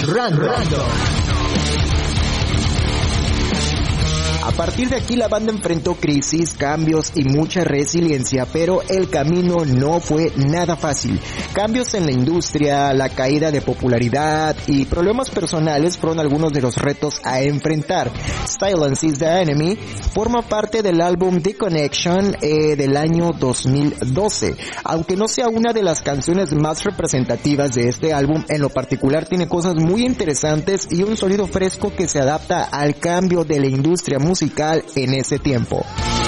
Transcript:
Random. A partir de aquí la banda enfrentó crisis, cambios y mucha resiliencia, pero el camino no fue nada fácil. Cambios en la industria, la caída de popularidad y problemas personales fueron algunos de los retos a enfrentar. Silence is the Enemy forma parte del álbum The Connection del año 2012. Aunque no sea una de las canciones más representativas de este álbum, en lo particular tiene cosas muy interesantes y un sonido fresco que se adapta al cambio de la industria musical en ese tiempo.